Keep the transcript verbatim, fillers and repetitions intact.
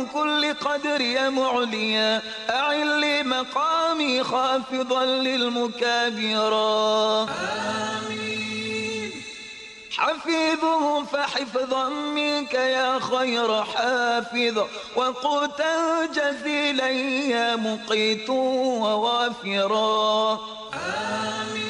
بكل قدر يا معليا أعل لي مقامي خافضا للمكابرا. آمين. حفيظه فحفظا منك يا خير حافظ وقوتا جزيلا يا مقيت ووافرا. آمين.